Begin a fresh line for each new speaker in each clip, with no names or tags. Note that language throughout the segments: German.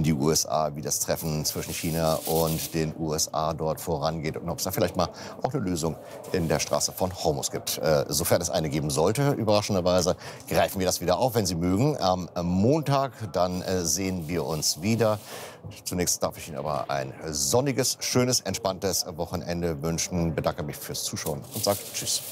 in die USA, wie das Treffen zwischen China und den USA dort vorangeht und ob es da vielleicht mal auch eine Lösung in der Straße von Hormuz gibt. Sofern es eine geben sollte, überraschenderweise, greifen wir das wieder auf, wenn Sie mögen. Am Montag, dann sehen wir uns wieder. Zunächst darf ich Ihnen aber ein sonniges, schönes, entspanntes Wochenende wünschen. Bedanke mich fürs Zuschauen und sage Tschüss.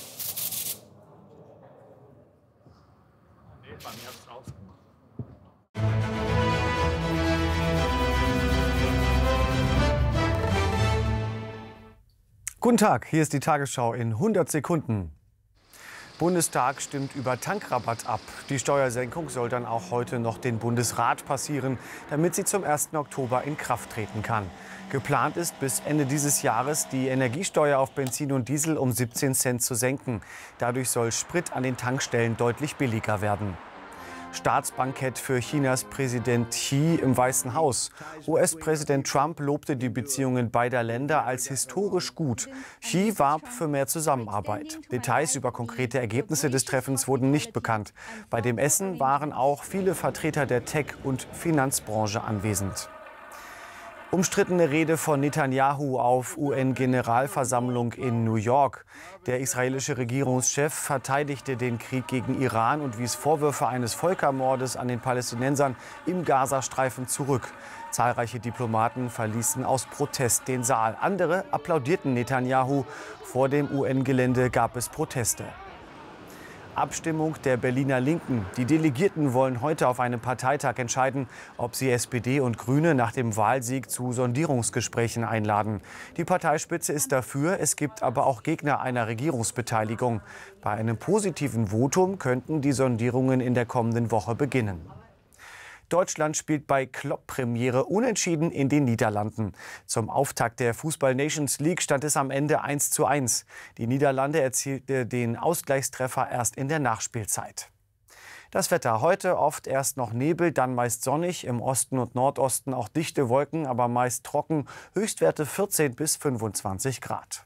Guten Tag, hier ist die Tagesschau in 100 Sekunden. Bundestag stimmt über Tankrabatt ab. Die Steuersenkung soll dann auch heute noch den Bundesrat passieren, damit sie zum 1. Oktober in Kraft treten kann. Geplant ist, bis Ende dieses Jahres die Energiesteuer auf Benzin und Diesel um 17 Cent zu senken. Dadurch soll Sprit an den Tankstellen deutlich billiger werden. Staatsbankett für Chinas Präsident Xi im Weißen Haus. US-Präsident Trump lobte die Beziehungen beider Länder als historisch gut. Xi warb für mehr Zusammenarbeit. Details über konkrete Ergebnisse des Treffens wurden nicht bekannt. Bei dem Essen waren auch viele Vertreter der Tech- und Finanzbranche anwesend. Umstrittene Rede von Netanyahu auf UN-Generalversammlung in New York. Der israelische Regierungschef verteidigte den Krieg gegen Iran und wies Vorwürfe eines Völkermordes an den Palästinensern im Gazastreifen zurück. Zahlreiche Diplomaten verließen aus Protest den Saal. Andere applaudierten Netanyahu. Vor dem UN-Gelände gab es Proteste. Abstimmung der Berliner Linken. Die Delegierten wollen heute auf einem Parteitag entscheiden, ob sie SPD und Grüne nach dem Wahlsieg zu Sondierungsgesprächen einladen. Die Parteispitze ist dafür, es gibt aber auch Gegner einer Regierungsbeteiligung. Bei einem positiven Votum könnten die Sondierungen in der kommenden Woche beginnen. Deutschland spielt bei Klopp-Premiere unentschieden in den Niederlanden. Zum Auftakt der Fußball-Nations League stand es am Ende 1:1. Die Niederlande erzielte den Ausgleichstreffer erst in der Nachspielzeit. Das Wetter heute oft erst noch Nebel, dann meist sonnig, im Osten und Nordosten auch dichte Wolken, aber meist trocken, Höchstwerte 14 bis 25 Grad.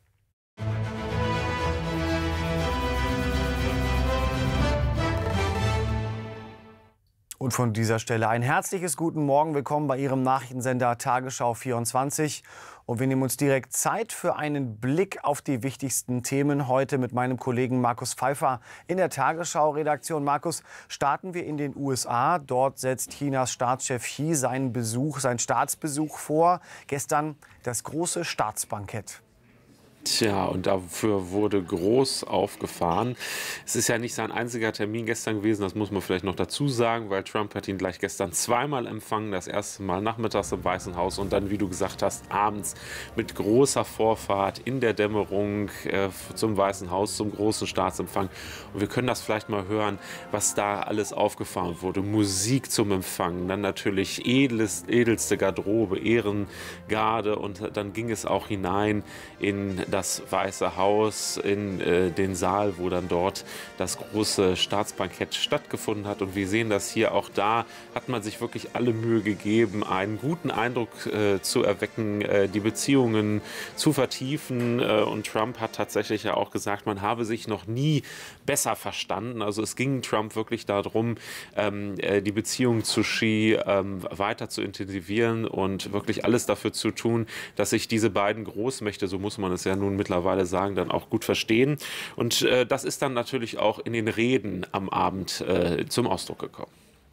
Und von dieser Stelle ein herzliches guten Morgen. Willkommen bei Ihrem Nachrichtensender Tagesschau 24. Und wir nehmen uns direkt Zeit für einen Blick auf die wichtigsten Themen heute mit meinem Kollegen Markus Pfeiffer in der Tagesschau-Redaktion. Markus, starten wir in den USA. Dort setzt Chinas Staatschef Xi seinen Staatsbesuch vor. Gestern das große Staatsbankett.
Tja, und dafür wurde groß aufgefahren. Es ist ja nicht sein einziger Termin gestern gewesen, das muss man vielleicht noch dazu sagen, weil Trump hat ihn gleich gestern zweimal empfangen. Das erste Mal nachmittags im Weißen Haus und dann, wie du gesagt hast, abends mit großer Vorfahrt in der Dämmerung zum Weißen Haus, zum großen Staatsempfang. Und wir können das vielleicht mal hören, was da alles aufgefahren wurde. Musik zum Empfang, dann natürlich edelste Garderobe, Ehrengarde und dann ging es auch hinein in das Weiße Haus, in den Saal, wo dann dort das große Staatsbankett stattgefunden hat. Und wir sehen das hier, auch da hat man sich wirklich alle Mühe gegeben, einen guten Eindruck zu erwecken, die Beziehungen zu vertiefen. Und Trump hat tatsächlich ja auch gesagt, man habe sich noch nie besser verstanden. Also es ging Trump wirklich darum, die Beziehung zu Xi weiter zu intensivieren und wirklich alles dafür zu tun, dass sich diese beiden Großmächte, so muss man es ja nun mittlerweile sagen, dann auch gut verstehen. Und das ist dann natürlich auch in den Reden am Abend zum Ausdruck gekommen.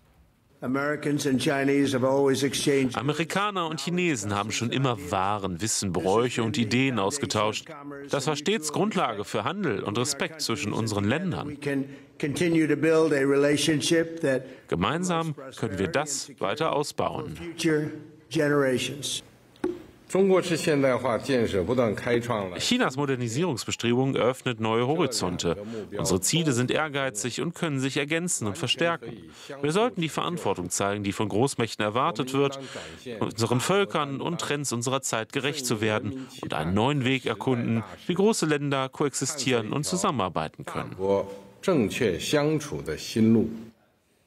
Amerikaner und Chinesen haben schon immer Waren, Wissen, Bräuche und Ideen ausgetauscht. Das war stets Grundlage für Handel und Respekt zwischen unseren Ländern. Gemeinsam können wir das weiter ausbauen. Chinas Modernisierungsbestrebungen eröffnet neue Horizonte. Unsere Ziele sind ehrgeizig und können sich ergänzen und verstärken. Wir sollten die Verantwortung zeigen, die von Großmächten erwartet wird, unseren Völkern und Trends unserer Zeit gerecht zu werden und einen neuen Weg erkunden, wie große Länder koexistieren und zusammenarbeiten können.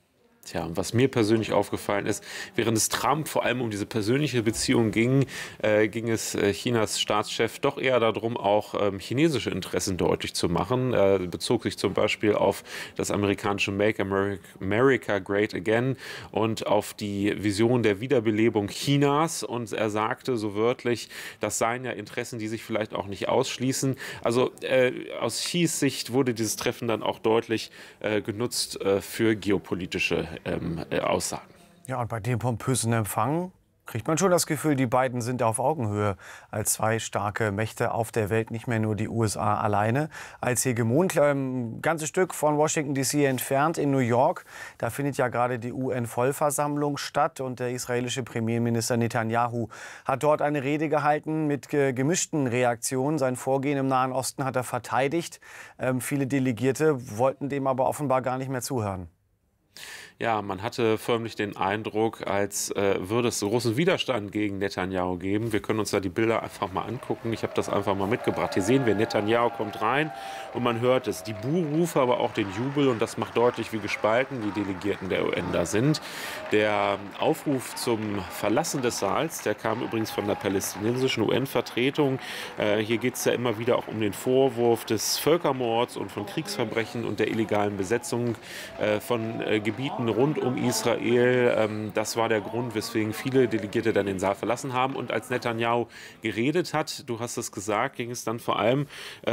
Tja, und was mir persönlich aufgefallen ist, während es Trump vor allem um diese persönliche Beziehung ging, ging es Chinas Staatschef doch eher darum, auch chinesische Interessen deutlich zu machen. Er bezog sich zum Beispiel auf das amerikanische Make America Great Again und auf die Vision der Wiederbelebung Chinas. Und er sagte so wörtlich, das seien ja Interessen, die sich vielleicht auch nicht ausschließen. Also aus Xis Sicht wurde dieses Treffen dann auch deutlich genutzt für geopolitische Aussagen.
Ja, und bei dem pompösen Empfang kriegt man schon das Gefühl, die beiden sind auf Augenhöhe als zwei starke Mächte auf der Welt, nicht mehr nur die USA alleine. Als Hegemon, ein ganzes Stück von Washington D.C. entfernt in New York, da findet ja gerade die UN-Vollversammlung statt und der israelische Premierminister Netanyahu hat dort eine Rede gehalten mit gemischten Reaktionen. Sein Vorgehen im Nahen Osten hat er verteidigt. Viele Delegierte wollten dem aber offenbar gar nicht mehr zuhören.
Ja, man hatte förmlich den Eindruck, als würde es großen Widerstand gegen Netanyahu geben. Wir können uns da die Bilder einfach mal angucken. Ich habe das einfach mal mitgebracht. Hier sehen wir, Netanyahu kommt rein und man hört es, die Buhrufe, aber auch den Jubel. Und das macht deutlich, wie gespalten die Delegierten der UN da sind. Der Aufruf zum Verlassen des Saals, der kam übrigens von der palästinensischen UN-Vertretung. Hier geht es ja immer wieder auch um den Vorwurf des Völkermords und von Kriegsverbrechen und der illegalen Besetzung von Gebieten rund um Israel. Das war der Grund, weswegen viele Delegierte dann den Saal verlassen haben. Und als Netanyahu geredet hat, du hast es gesagt, ging es dann vor allem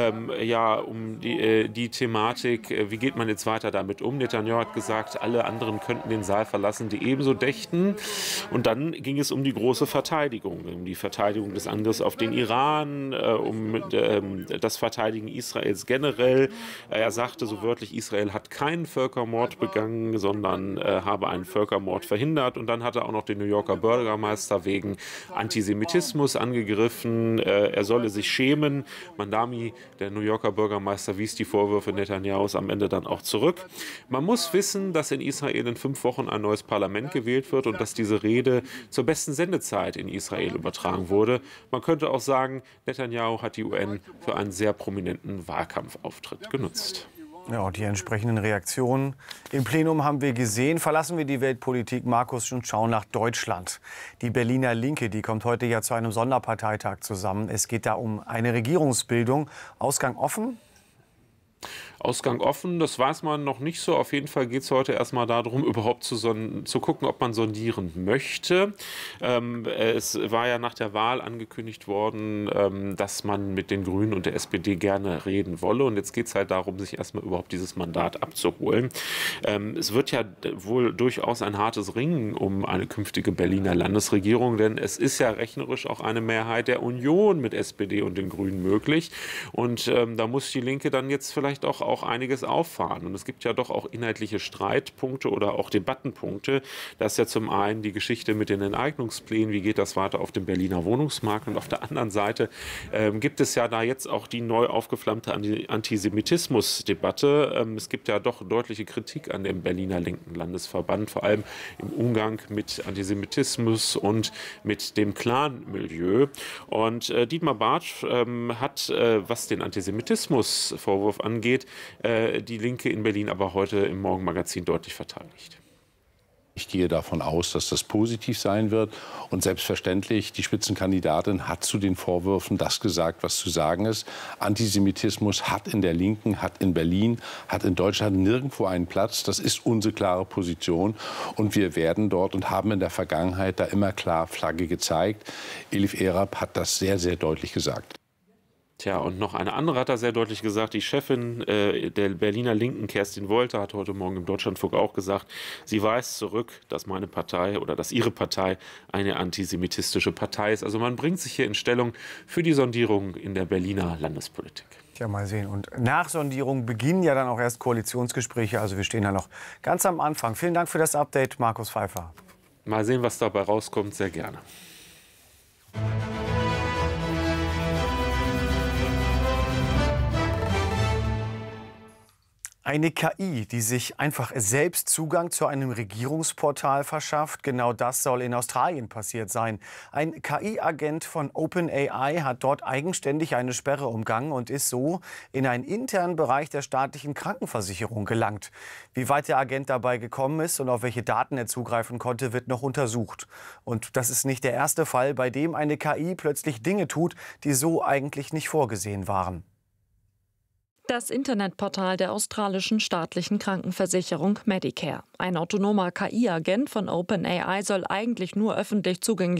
um die Thematik, wie geht man jetzt weiter damit um. Netanyahu hat gesagt, alle anderen könnten den Saal verlassen, die ebenso dächten. Und dann ging es um die große Verteidigung, um die Verteidigung des Angriffs auf den Iran, um das Verteidigen Israels generell. Er sagte so wörtlich, Israel hat keinen Völkermord begangen, sondern habe einen Völkermord verhindert. Und dann hat er auch noch den New Yorker Bürgermeister wegen Antisemitismus angegriffen. Er solle sich schämen. Mandami, der New Yorker Bürgermeister, wies die Vorwürfe Netanyahus am Ende dann auch zurück. Man muss wissen, dass in Israel in 5 Wochen ein neues Parlament gewählt wird und dass diese Rede zur besten Sendezeit in Israel übertragen wurde. Man könnte auch sagen, Netanyahu hat die UN für einen sehr prominenten Wahlkampfauftritt genutzt.
Ja, und die entsprechenden Reaktionen im Plenum haben wir gesehen. Verlassen wir die Weltpolitik, Markus, und schauen nach Deutschland. Die Berliner Linke, die kommt heute ja zu einem Sonderparteitag zusammen. Es geht da um eine Regierungsbildung. Ausgang offen?
Ausgang offen, das weiß man noch nicht so. Auf jeden Fall geht es heute erstmal darum, überhaupt zu gucken, ob man sondieren möchte. Es war ja nach der Wahl angekündigt worden, dass man mit den Grünen und der SPD gerne reden wolle. Und jetzt geht es halt darum, sich erstmal überhaupt dieses Mandat abzuholen. Es wird ja wohl durchaus ein hartes Ringen um eine künftige Berliner Landesregierung, denn es ist ja rechnerisch auch eine Mehrheit der Union mit SPD und den Grünen möglich. Und da muss die Linke dann jetzt vielleicht auch einiges auffahren. Und es gibt ja doch auch inhaltliche Streitpunkte oder auch Debattenpunkte. Das ist ja zum einen die Geschichte mit den Enteignungsplänen, wie geht das weiter auf dem Berliner Wohnungsmarkt. Und auf der anderen Seite gibt es ja da jetzt auch die neu aufgeflammte Antisemitismus-Debatte. Es gibt ja doch deutliche Kritik an dem Berliner linken Landesverband, vor allem im Umgang mit Antisemitismus und mit dem Clan-Milieu. Und Dietmar Bartsch hat, was den Antisemitismus-Vorwurf angeht, die Linke in Berlin aber heute im Morgenmagazin deutlich verteidigt.
Ich gehe davon aus, dass das positiv sein wird. Und selbstverständlich, die Spitzenkandidatin hat zu den Vorwürfen das gesagt, was zu sagen ist. Antisemitismus hat in der Linken, hat in Berlin, hat in Deutschland nirgendwo einen Platz. Das ist unsere klare Position. Und wir werden dort und haben in der Vergangenheit da immer klar Flagge gezeigt. Elif Erab hat das sehr, sehr deutlich gesagt.
Tja, und noch eine andere hat er sehr deutlich gesagt. Die Chefin der Berliner Linken, Kerstin Wolter, hat heute Morgen im Deutschlandfunk auch gesagt, sie weist zurück, dass meine Partei oder dass ihre Partei eine antisemitistische Partei ist. Also man bringt sich hier in Stellung für die Sondierung in der Berliner Landespolitik.
Ja, mal sehen. Und nach Sondierung beginnen ja dann auch erst Koalitionsgespräche. Also wir stehen da noch ganz am Anfang. Vielen Dank für das Update, Markus Pfeiffer.
Mal sehen, was dabei rauskommt. Sehr gerne.
Eine KI, die sich einfach selbst Zugang zu einem Regierungsportal verschafft, genau das soll in Australien passiert sein. Ein KI-Agent von OpenAI hat dort eigenständig eine Sperre umgangen und ist so in einen internen Bereich der staatlichen Krankenversicherung gelangt. Wie weit der Agent dabei gekommen ist und auf welche Daten er zugreifen konnte, wird noch untersucht. Und das ist nicht der erste Fall, bei dem eine KI plötzlich Dinge tut, die so eigentlich nicht vorgesehen waren.
Das Internetportal der australischen staatlichen Krankenversicherung Medicare. Ein autonomer KI-Agent von OpenAI soll eigentlich nur öffentlich zugänglich